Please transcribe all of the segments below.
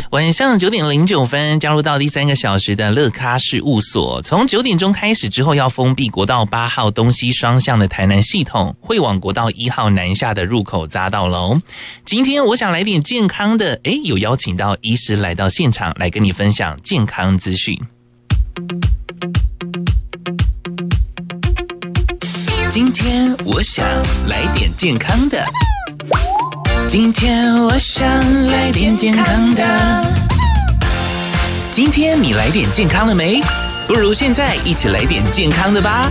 晚上9点09分，加入到第3个小时的乐咖事务所。从9点钟开始之后，要封闭国道8号东西双向的台南系统，会往国道1号南下的入口匝道喽。今天我想来点健康的，有邀请到医师来到现场，来跟你分享健康资讯。今天我想来点健康的。今天我想来点健康的。今天你来点健康了没？不如现在一起来点健康的吧。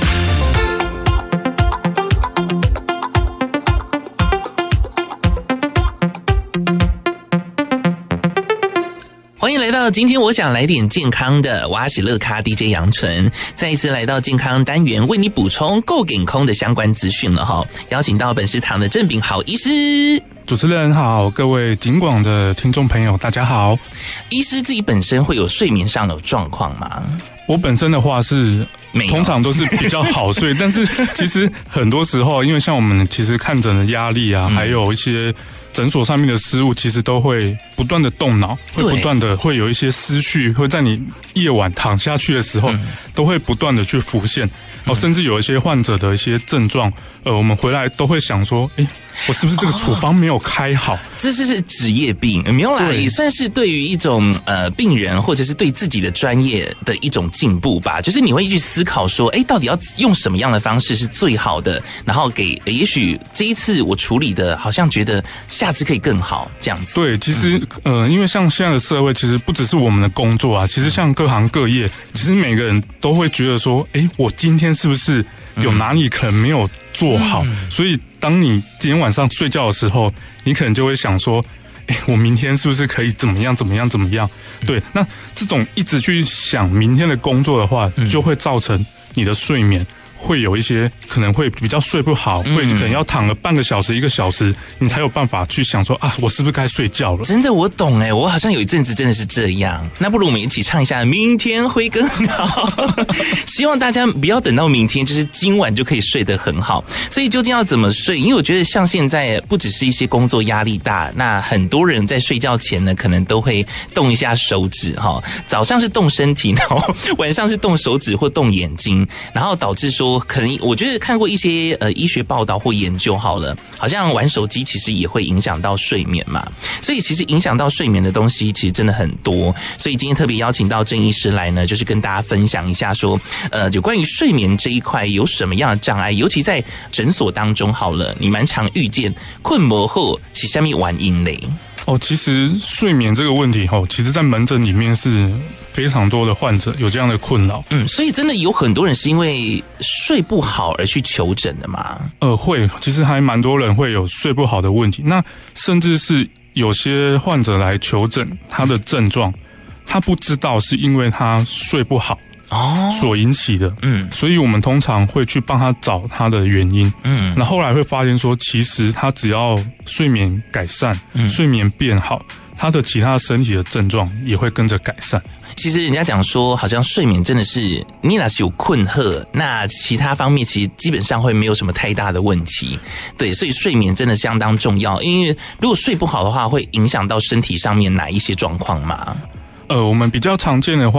欢迎来到今天我想来点健康的，我是乐咖 DJ 杨纯，再一次来到健康单元，为你补充够健康的相关资讯了哈。邀请到本食堂的郑秉豪医师。 主持人好，各位警广的听众朋友大家好。 医师自己本身会有睡眠上的状况吗？ 我本身的话是通常都是比较好睡，但是其实很多时候，因为像我们其实看诊的压力啊，还有一些诊所上面的事务，其实都会不断的动脑，会不断的会有一些思绪，会在你夜晚躺下去的时候，都会不断的去浮现。甚至有一些患者的一些症状，我们回来都会想说，我是不是这个处方没有开好？ 这是职业病，没有啦，也算是对于一种病人或者是对自己的专业的一种进步吧。就是你会去思考说，到底要用什么样的方式是最好的，然后给也许这一次我处理的好像觉得下次可以更好这样子。 对，其实因为像现在的社会，其实不只是我们的工作啊，其实像各行各业，其实每个人都会觉得说，我今天是不是有哪里可能没有做好？所以当你今天晚上睡觉的时候，你可能就会想说，我明天是不是可以怎么样？对，那这种一直去想明天的工作的话，就会造成你的睡眠会有一些可能会比较睡不好，会可能要躺了半个小时、1个小时，你才有办法去想说我是不是该睡觉了？ 真的，我懂我好像有一阵子真的是这样。那不如我们一起唱一下《明天会更好》，希望大家不要等到明天，就是今晚就可以睡得很好。所以究竟要怎么睡？因为我觉得像现在不只是一些工作压力大，那很多人在睡觉前呢，可能都会动一下手指哈。早上是动身体，然后晚上是动手指或动眼睛，然后导致说。可能我觉得看过一些医学报道或研究好了，好像玩手机其实也会影响到睡眠嘛，所以其实影响到睡眠的东西其实真的很多，所以今天特别邀请到郑医师来呢，就是跟大家分享一下说，有关于睡眠这一块有什么样的障碍，尤其在诊所当中好了，你蛮常遇见困魔后是什么原因嘞？ 其实睡眠这个问题其实在门诊里面是非常多的患者有这样的困扰。 所以真的有很多人是因为睡不好而去求诊的吗？ 会，其实还蛮多人会有睡不好的问题。那甚至是有些患者来求诊，他的症状他不知道是因为他睡不好所引起的，所以我们通常会去帮他找他的原因，那后来会发现说，其实他只要睡眠改善，睡眠变好，他的其他身体的症状也会跟着改善。 其实人家讲说，好像睡眠真的是你那是有困惑，那其他方面其实基本上会没有什么太大的问题。对，所以睡眠真的相当重要，因为如果睡不好的话，会影响到身体上面哪一些状况吗？ 我们比较常见的话，